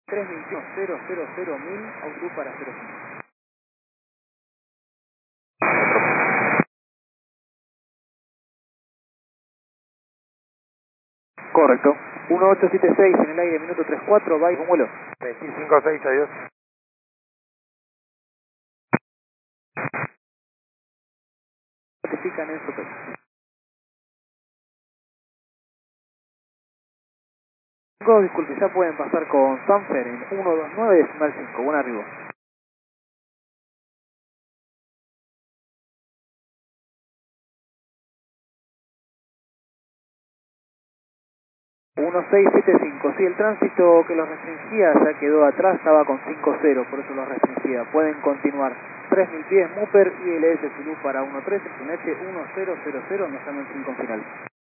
321-000, autobús para 05. Correcto. 1876 en el aire, minuto 34, bye, con vuelo. 25-6, adiós. Notifican en su pecho. Disculpe, ya pueden pasar con Sanfer en 129,5. Buen arribo. 1675. Sí, el tránsito que los restringía ya quedó atrás, estaba con 50, por eso los restringía. Pueden continuar 3000 pies, Mupper, ILS Zulu para 13, H 1000, me llaman 5 final.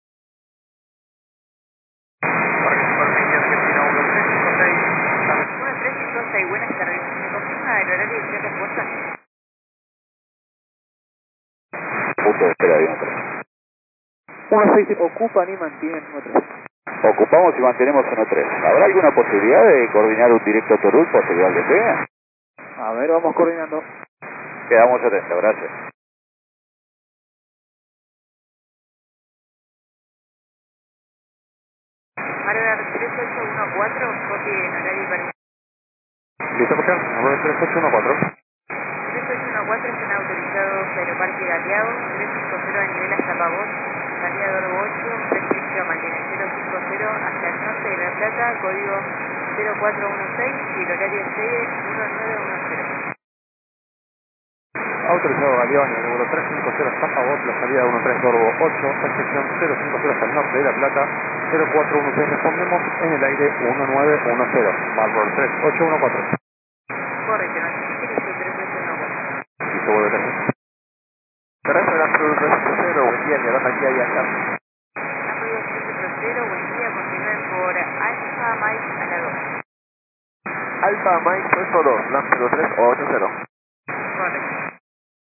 Buenas tardes. ¿Me confirma el horario de respuesta? Punto de espera de 16 ocupan y mantienen 13. Ocupamos y mantenemos 1-3. ¿Habrá alguna posibilidad de coordinar un directo Torul posterior al despegue? A ver, vamos coordinando. Quedamos atentos, gracias. Ahora 3814, copie en horario para... ¿Listo, por qué? 3814. 3814 están autorizados Aeroparque Galeado, 350 a nivel hasta Pavón, salida de Orbo 8, registro mantiene 050 hacia el norte de La Plata, código 0416 y el horario es 1910. Autorizado Galeón, el número 350 hasta Pavón, la salida 13 de Orbo 8, recepción 050 hasta el norte de La Plata, 0416, respondemos en el aire 1910, Marlboro 3814. Correcto, notifique que es 3814. Listo, vuelve a tener. Gracias, Astro 350, buen día, le das aquí a viajar. Apoyo 340, buen día, continúen por Alfa Mike a la 2. Alfa Mike 102, Lance 0380.